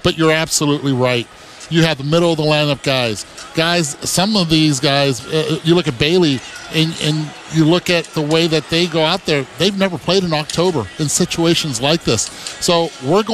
But you're absolutely right. You have the middle of the lineup guys. Some of these guys, you look at Bailey and you look at the way that they go out there, they've never played in October in situations like this. So we're going